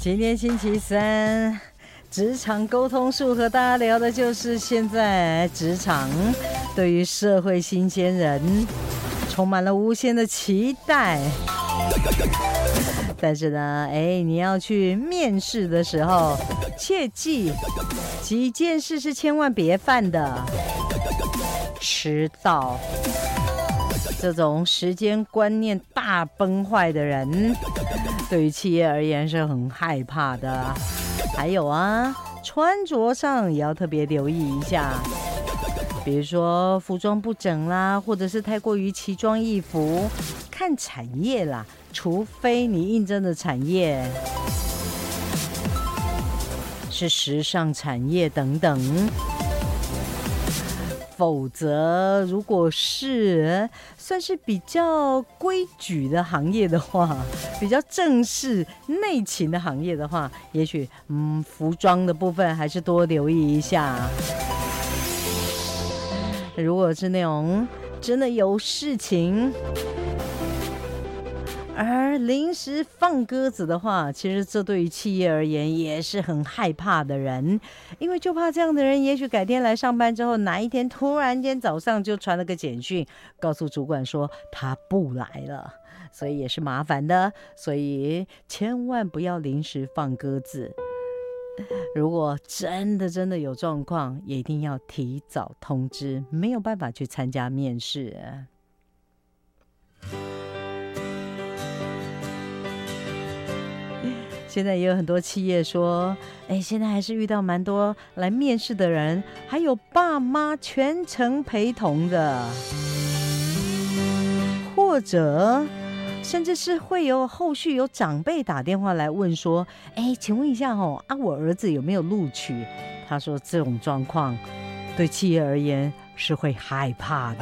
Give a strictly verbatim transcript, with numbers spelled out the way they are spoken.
今天星期三，职场沟通术和大家聊的就是现在职场对于社会新鲜人充满了无限的期待。但是呢，哎，你要去面试的时候，切记几件事是千万别犯的。迟到，这种时间观念大崩坏的人，对于企业而言是很害怕的。还有啊，穿着上也要特别留意一下，比如说服装不整啦，或者是太过于奇装异服。看产业啦，除非你应征的产业是时尚产业等等，否则如果是算是比较规矩的行业的话，比较正式内勤的行业的话，也许嗯服装的部分还是多留意一下。如果是那种真的有事情而临时放鸽子的话，其实这对于企业而言也是很害怕的人，因为就怕这样的人也许改天来上班之后，哪一天突然间早上就传了个简讯告诉主管说他不来了，所以也是麻烦的。所以千万不要临时放鸽子，如果真的真的有状况，也一定要提早通知，没有办法去参加面试。现在也有很多企业说，哎，现在还是遇到蛮多来面试的人，还有爸妈全程陪同的，或者甚至是会有后续有长辈打电话来问说，哎，请问一下哦，啊，我儿子有没有录取？他说这种状况对企业而言是会害怕的。